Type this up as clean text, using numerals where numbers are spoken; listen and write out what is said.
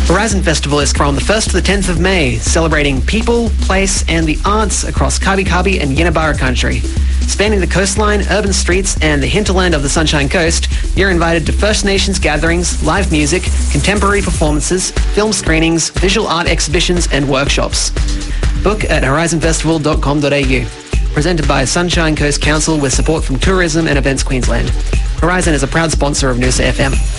Horizon Festival is from the 1st to the 10th of May, celebrating people, place and the arts across Kabi Kabi and Yinabara country. Spanning the coastline, urban streets and the hinterland of the Sunshine Coast, you're invited to First Nations gatherings, live music, contemporary performances, film screenings, visual art exhibitions and workshops. Book at horizonfestival.com.au. Presented by Sunshine Coast Council with support from Tourism and Events Queensland. Horizon is a proud sponsor of Noosa FM.